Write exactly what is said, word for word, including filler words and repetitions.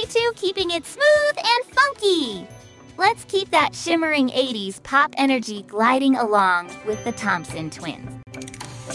to keeping it smooth and funky. Let's keep that shimmering eighties pop energy gliding along with the Thompson Twins.